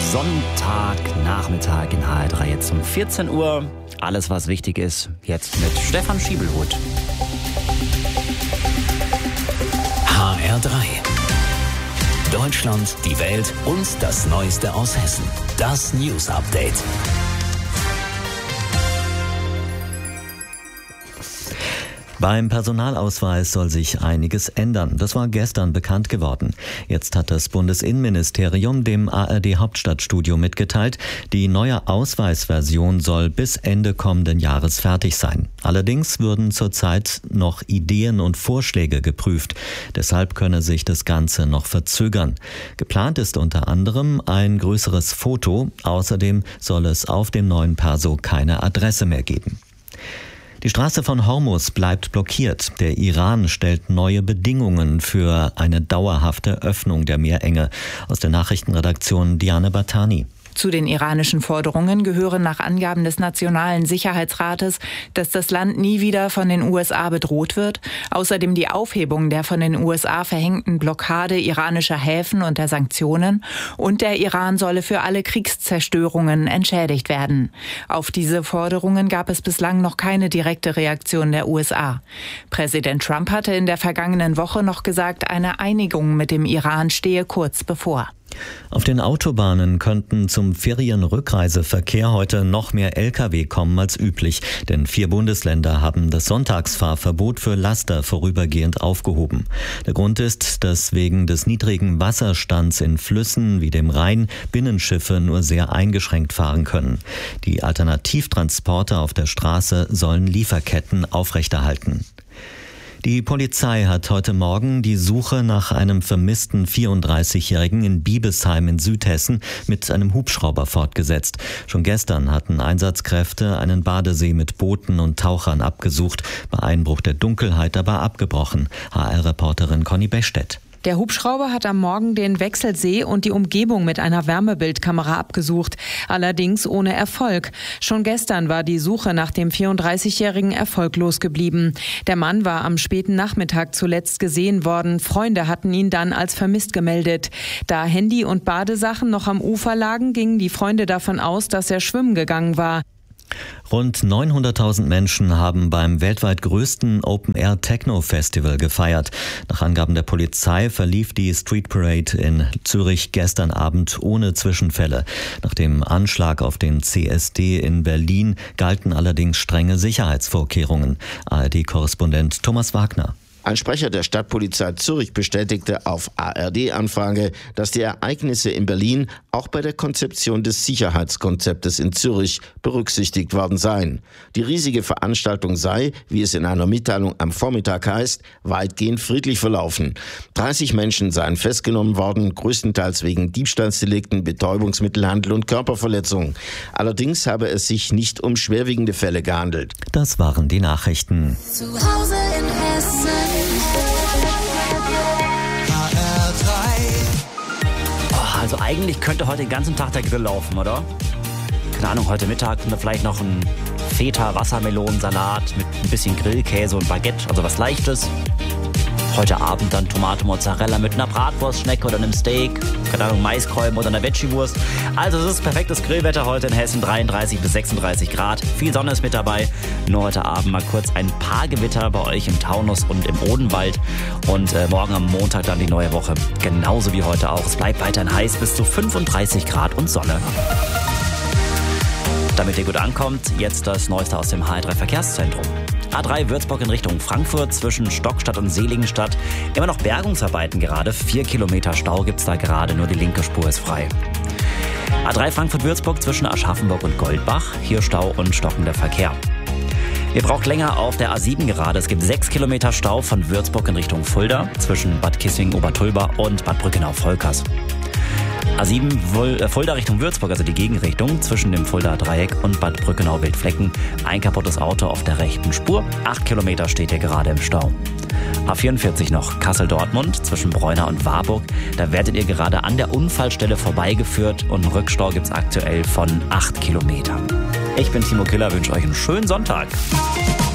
Sonntagnachmittag in HR3 jetzt um 14 Uhr. Alles, was wichtig ist, jetzt mit Stefan Schiebelhut. HR3. Deutschland, die Welt und das Neueste aus Hessen. Das News Update. Beim Personalausweis soll sich einiges ändern. Das war gestern bekannt geworden. Jetzt hat das Bundesinnenministerium dem ARD-Hauptstadtstudio mitgeteilt, die neue Ausweisversion soll bis Ende kommenden Jahres fertig sein. Allerdings würden zurzeit noch Ideen und Vorschläge geprüft. Deshalb könne sich das Ganze noch verzögern. Geplant ist unter anderem ein größeres Foto. Außerdem soll es auf dem neuen Perso keine Adresse mehr geben. Die Straße von Hormuz bleibt blockiert. Der Iran stellt neue Bedingungen für eine dauerhafte Öffnung der Meerenge. Aus der Nachrichtenredaktion Diane Batani. Zu den iranischen Forderungen gehören nach Angaben des Nationalen Sicherheitsrates, dass das Land nie wieder von den USA bedroht wird. Außerdem die Aufhebung der von den USA verhängten Blockade iranischer Häfen und der Sanktionen. Und der Iran solle für alle Kriegszerstörungen entschädigt werden. Auf diese Forderungen gab es bislang noch keine direkte Reaktion der USA. Präsident Trump hatte in der vergangenen Woche noch gesagt, eine Einigung mit dem Iran stehe kurz bevor. Auf den Autobahnen könnten zum Ferienrückreiseverkehr heute noch mehr Lkw kommen als üblich, denn 4 Bundesländer haben das Sonntagsfahrverbot für Laster vorübergehend aufgehoben. Der Grund ist, dass wegen des niedrigen Wasserstands in Flüssen wie dem Rhein Binnenschiffe nur sehr eingeschränkt fahren können. Die Alternativtransporte auf der Straße sollen Lieferketten aufrechterhalten. Die Polizei hat heute Morgen die Suche nach einem vermissten 34-Jährigen in Biebesheim in Südhessen mit einem Hubschrauber fortgesetzt. Schon gestern hatten Einsatzkräfte einen Badesee mit Booten und Tauchern abgesucht, bei Einbruch der Dunkelheit aber abgebrochen. HR-Reporterin Conny Bechstedt. Der Hubschrauber hat am Morgen den Wechselsee und die Umgebung mit einer Wärmebildkamera abgesucht, allerdings ohne Erfolg. Schon gestern war die Suche nach dem 34-Jährigen erfolglos geblieben. Der Mann war am späten Nachmittag zuletzt gesehen worden. Freunde hatten ihn dann als vermisst gemeldet. Da Handy und Badesachen noch am Ufer lagen, gingen die Freunde davon aus, dass er schwimmen gegangen war. Rund 900.000 Menschen haben beim weltweit größten Open-Air-Techno-Festival gefeiert. Nach Angaben der Polizei verlief die Street Parade in Zürich gestern Abend ohne Zwischenfälle. Nach dem Anschlag auf den CSD in Berlin galten allerdings strenge Sicherheitsvorkehrungen. ARD-Korrespondent Thomas Wagner. Ein Sprecher der Stadtpolizei Zürich bestätigte auf ARD-Anfrage, dass die Ereignisse in Berlin auch bei der Konzeption des Sicherheitskonzeptes in Zürich berücksichtigt worden seien. Die riesige Veranstaltung sei, wie es in einer Mitteilung am Vormittag heißt, weitgehend friedlich verlaufen. 30 Menschen seien festgenommen worden, größtenteils wegen Diebstahlsdelikten, Betäubungsmittelhandel und Körperverletzungen. Allerdings habe es sich nicht um schwerwiegende Fälle gehandelt. Das waren die Nachrichten. Zu Hause in Hessen. Also eigentlich könnte heute den ganzen Tag der Grill laufen, oder? Keine Ahnung, heute Mittag kommt da vielleicht noch ein Feta-Wassermelonensalat mit ein bisschen Grillkäse und Baguette, also was Leichtes. Heute Abend dann Tomate Mozzarella mit einer Bratwurstschnecke oder einem Steak, keine Ahnung, Maiskolben oder einer Veggie-Wurst. Also es ist perfektes Grillwetter heute in Hessen, 33 bis 36 Grad. Viel Sonne ist mit dabei. Nur heute Abend mal kurz ein paar Gewitter bei euch im Taunus und im Odenwald. Und morgen am Montag dann die neue Woche. Genauso wie heute auch. Es bleibt weiterhin heiß bis zu 35 Grad und Sonne. Damit ihr gut ankommt, jetzt das Neueste aus dem HR3 Verkehrszentrum. A3 Würzburg in Richtung Frankfurt zwischen Stockstadt und Seligenstadt. Immer noch Bergungsarbeiten gerade. 4 Kilometer Stau gibt's da gerade, nur die linke Spur ist frei. A3 Frankfurt-Würzburg zwischen Aschaffenburg und Goldbach. Hier Stau und stockender Verkehr. Ihr braucht länger auf der A7 gerade. Es gibt 6 Kilometer Stau von Würzburg in Richtung Fulda zwischen Bad Kissingen-Obertulba und Bad Brückenau-Volkers. A7 Fulda Richtung Würzburg, also die Gegenrichtung zwischen dem Fulda-Dreieck und Bad Brückenau-Wildflecken. Ein kaputtes Auto auf der rechten Spur. 8 Kilometer steht ihr gerade im Stau. A44 noch Kassel-Dortmund zwischen Bräuna und Warburg. Da werdet ihr gerade an der Unfallstelle vorbeigeführt und einen Rückstau gibt's aktuell von 8 Kilometern. Ich bin Timo Killer, wünsche euch einen schönen Sonntag.